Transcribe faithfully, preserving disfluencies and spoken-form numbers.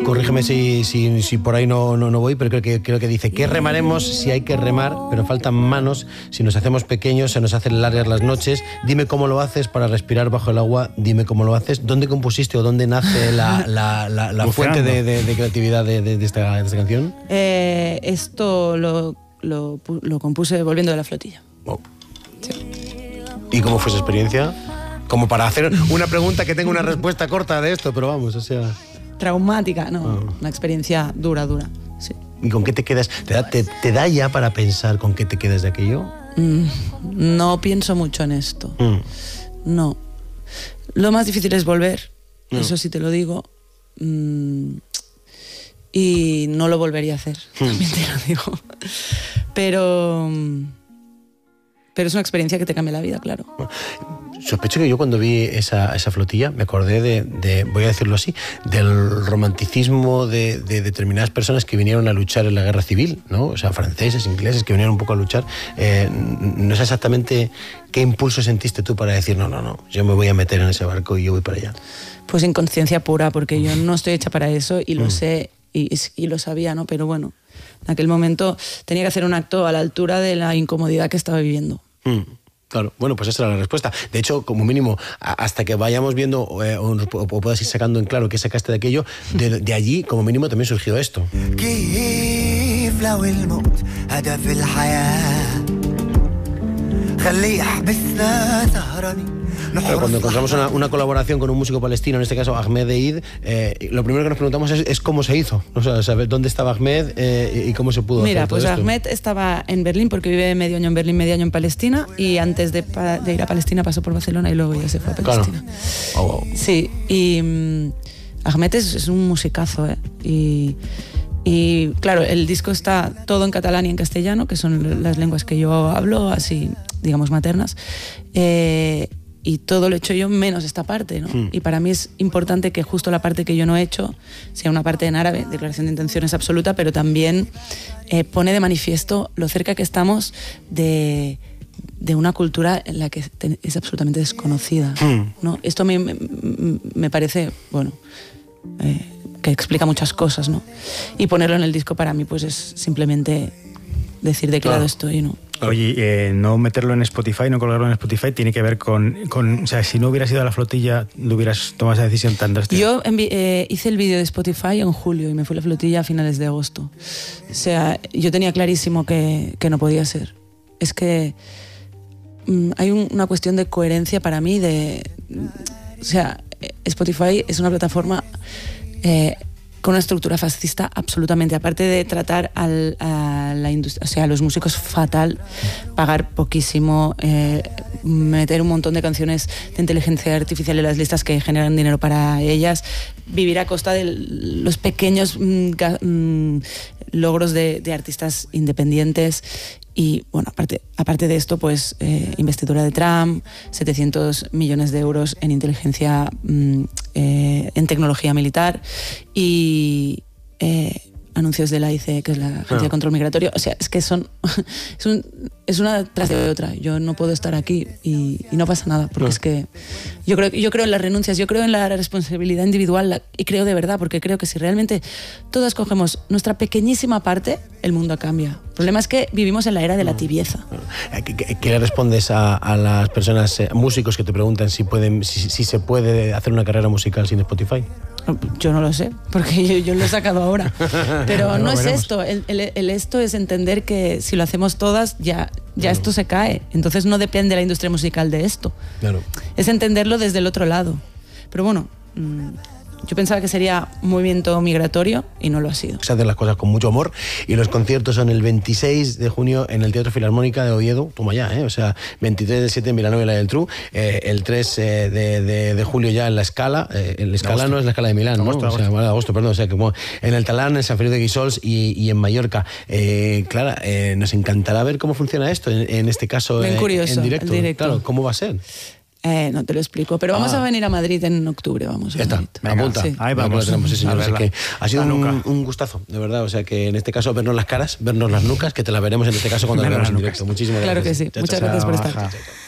corrígeme si, si, si por ahí no, no, no voy, pero creo que, creo que dice que remaremos si hay que remar, pero faltan manos, si nos hacemos pequeños, se nos hacen largas las noches, dime cómo lo haces para respirar bajo el agua, dime cómo lo haces, ¿dónde compusiste o dónde nace la, la, la, la fuente de, de, de creatividad de, de, de, esta, de esta canción? Eh, esto lo, lo, lo compuse volviendo de la flotilla. Wow. Sí. ¿Y cómo fue esa experiencia? Como para hacer una pregunta que tenga una respuesta corta de esto, pero vamos, o sea... Traumática, no, oh. Una experiencia dura, dura, sí. ¿Y con qué te quedas? ¿Te da, te, te da ya para pensar con qué te quedas de aquello? Mm, no pienso mucho en esto, mm. no. Lo más difícil es volver, mm. eso sí te lo digo, mm, y no lo volvería a hacer, mm. también te lo digo. Pero... Pero es una experiencia que te cambia la vida, claro. Sospecho que yo cuando vi esa, esa flotilla me acordé de, de, voy a decirlo así, del romanticismo de, de determinadas personas que vinieron a luchar en la guerra civil, ¿no? O sea, franceses, ingleses, que vinieron un poco a luchar. Eh, no sé exactamente qué impulso sentiste tú para decir, no, no, no, yo me voy a meter en ese barco y yo voy para allá. Pues inconsciencia pura, porque yo no estoy hecha para eso y lo mm. sé y, y lo sabía, ¿no? Pero bueno, en aquel momento tenía que hacer un acto a la altura de la incomodidad que estaba viviendo. Mm. Claro, bueno, pues esa era la respuesta. De hecho, como mínimo, hasta que vayamos viendo eh, o, o puedas ir sacando en claro qué sacaste de aquello, de, de allí, como mínimo, también surgió esto. Pero cuando encontramos una, una colaboración con un músico palestino, en este caso Ahmed Eid, eh, lo primero que nos preguntamos es, es cómo se hizo, o sea, saber dónde estaba Ahmed eh, y cómo se pudo Mira, hacer todo pues esto. Ahmed estaba en Berlín porque vive medio año en Berlín, medio año en Palestina, y antes de, de ir a Palestina pasó por Barcelona y luego ya se fue a Palestina. Claro. Oh, wow. Sí, y um, Ahmed es, es un musicazo, ¿eh? Y, y claro, el disco está todo en catalán y en castellano, que son las lenguas que yo hablo, así, digamos, maternas. Eh, Y todo lo he hecho yo menos esta parte, ¿no? Mm. Y para mí es importante que justo la parte que yo no he hecho sea una parte en árabe, declaración de intenciones absoluta, pero también eh, pone de manifiesto lo cerca que estamos de, de una cultura en la que es absolutamente desconocida, mm. ¿no? Esto a mí me, me parece, bueno, eh, que explica muchas cosas, ¿no? Y ponerlo en el disco para mí pues es simplemente decir de qué lado estoy, ¿no? Oye, eh, no meterlo en Spotify, no colgarlo en Spotify, tiene que ver con, con... O sea, si no hubieras ido a la flotilla, ¿no hubieras tomado esa decisión tan drástica? Yo envi- eh, hice el vídeo de Spotify en julio y me fui a la flotilla a finales de agosto. O sea, yo tenía clarísimo que, que no podía ser. Es que mm, hay un, una cuestión de coherencia para mí de... O sea, Spotify es una plataforma... Eh, con una estructura fascista absolutamente, aparte de tratar al, a la industria, o sea, a los músicos fatal, pagar poquísimo, eh, meter un montón de canciones de inteligencia artificial en las listas que generan dinero para ellas, vivir a costa de los pequeños mm, mm, logros de, de artistas independientes. Y bueno, aparte, aparte de esto, pues eh, investidura de Trump, setecientos millones de euros en inteligencia, mm, eh, en tecnología militar y eh, anuncios de la I C E, que es la Agencia de Control Migratorio. O sea, es que son es, un, es una tras de otra. Yo no puedo estar aquí y, y no pasa nada, porque no. es que yo creo, yo creo en las renuncias, yo creo en la responsabilidad individual la, y creo de verdad, porque creo que si realmente todas cogemos nuestra pequeñísima parte, el mundo cambia. El problema es que vivimos en la era de la tibieza. ¿Qué, qué, qué le respondes a, a las personas, eh, músicos que te preguntan si, pueden, si, si se puede hacer una carrera musical sin Spotify? Yo no lo sé, porque yo, yo lo he sacado ahora. Pero no, no es veremos. esto. El, el, el esto es entender que si lo hacemos todas, ya, ya claro. esto se cae. Entonces no depende la industria musical de esto. Claro. Es entenderlo desde el otro lado. Pero bueno, mmm, yo pensaba que sería un movimiento migratorio y no lo ha sido. Se hacen las cosas con mucho amor y los conciertos son el veintiséis de junio en el Teatro Filarmónica de Oviedo, toma ya, ¿eh? O sea, veintitrés del siete en Vilanova y la del Tru, eh, el tres eh, de, de, de julio ya en la Escala, eh, en la Escala no es la Escala de Milán, agosto, ¿no? Agosto. O sea, bueno, agosto, perdón, o sea, como en el Talán, en San Feliu de Guíxols y, y en Mallorca. Eh, Clara, eh, nos encantará ver cómo funciona esto, en, en este caso eh, curioso, en directo. directo. Claro, ¿cómo va a ser? Eh, no te lo explico, pero vamos ah. a venir a Madrid en octubre, vamos a ya Madrid. está, me apunta. Sí. Ahí vamos. Tenemos, sí, señor, así que ha sido un, un gustazo, de verdad. O sea que en este caso vernos las caras, vernos las nucas, que te las veremos en este caso cuando lo veamos en directo. Muchísimas claro gracias. Claro que sí. Chao, Muchas chao. gracias por estar. Chao, chao.